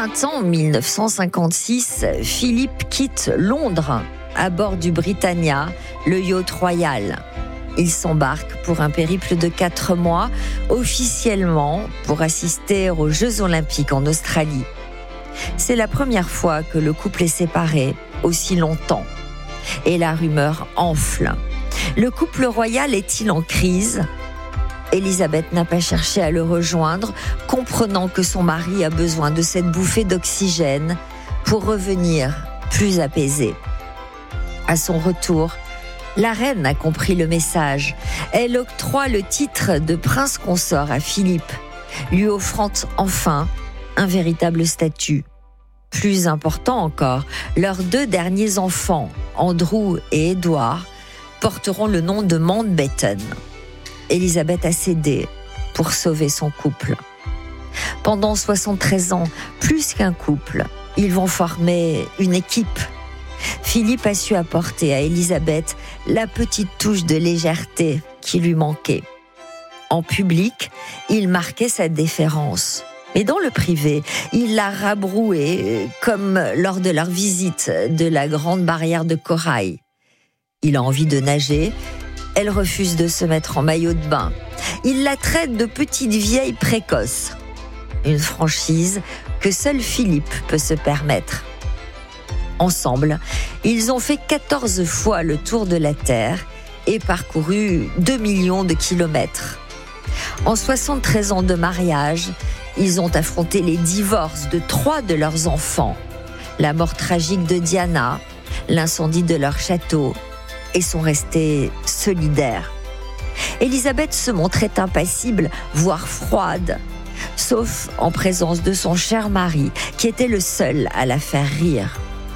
Printemps 1956, Philippe quitte Londres à bord du Britannia, le yacht Royal. Il s'embarque pour un périple de 4 mois, officiellement pour assister aux Jeux Olympiques en Australie. C'est la première fois que le couple est séparé aussi longtemps. Et la rumeur enfle. Le couple royal est-il en crise ? Élisabeth n'a pas cherché à le rejoindre, comprenant que son mari a besoin de cette bouffée d'oxygène pour revenir plus apaisé. À son retour, la reine a compris le message. Elle octroie le titre de prince consort à Philippe, lui offrant enfin un véritable statut. Plus important encore, leurs 2 derniers enfants, Andrew et Edward, porteront le nom de Mountbatten. Élisabeth a cédé pour sauver son couple. Pendant 73 ans, plus qu'un couple, ils vont former une équipe. Philippe a su apporter à Élisabeth la petite touche de légèreté qui lui manquait. En public, il marquait sa déférence. Mais dans le privé, il l'a rabrouée, comme lors de leur visite de la grande barrière de corail. Il a envie de nager, elle refuse de se mettre en maillot de bain. Il la traite de petite vieille précoce. Une franchise que seul Philippe peut se permettre. Ensemble, ils ont fait 14 fois le tour de la Terre et parcouru 2 millions de kilomètres. En 73 ans de mariage, ils ont affronté les divorces de 3 de leurs enfants, la mort tragique de Diana, l'incendie de leur château, et sont restés solidaires. Élisabeth se montrait impassible, voire froide, sauf en présence de son cher mari, qui était le seul à la faire rire.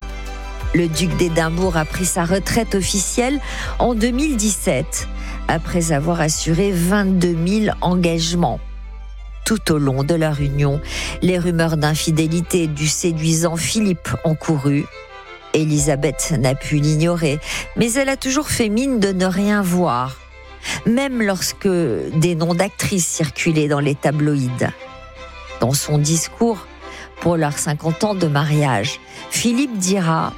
Le duc d'Édimbourg a pris sa retraite officielle en 2017, après avoir assuré 22 000 engagements. Tout au long de leur union, les rumeurs d'infidélité du séduisant Philippe ont couru. Élisabeth n'a pu l'ignorer, mais elle a toujours fait mine de ne rien voir, même lorsque des noms d'actrices circulaient dans les tabloïds. Dans son discours pour leurs 50 ans de mariage, Philippe dira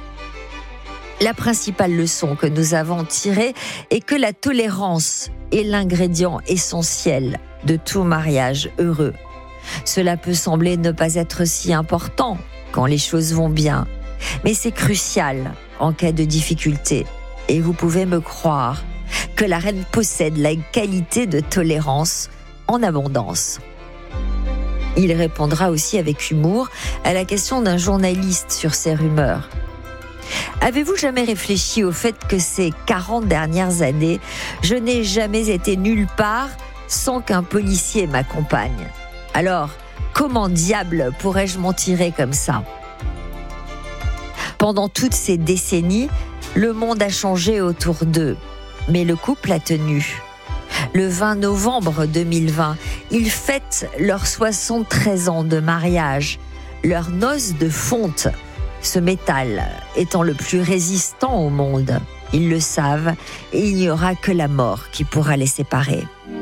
« La principale leçon que nous avons tirée est que la tolérance est l'ingrédient essentiel de tout mariage heureux. Cela peut sembler ne pas être si important quand les choses vont bien, mais c'est crucial en cas de difficulté. Et vous pouvez me croire que la reine possède la qualité de tolérance en abondance. » Il répondra aussi avec humour à la question d'un journaliste sur ces rumeurs. « Avez-vous jamais réfléchi au fait que ces 40 dernières années, je n'ai jamais été nulle part sans qu'un policier m'accompagne. Alors, comment diable pourrais-je m'en tirer comme ça ? » Pendant toutes ces décennies, le monde a changé autour d'eux, mais le couple a tenu. Le 20 novembre 2020, ils fêtent leurs 73 ans de mariage, leurs noces de fonte, ce métal étant le plus résistant au monde. Ils le savent et il n'y aura que la mort qui pourra les séparer.